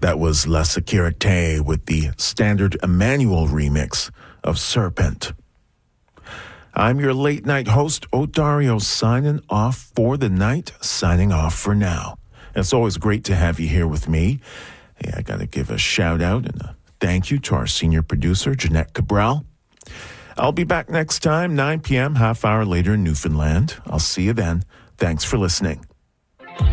That was La Sécurité with the Standard Emmanuel remix of Serpent. I'm your late night host, Odario, signing off for the night, signing off for now. It's always great to have you here with me. Hey, I got to give a shout out and a thank you to our senior producer, Jeanette Cabral. I'll be back next time, 9 p.m., half hour later in Newfoundland. I'll see you then. Thanks for listening.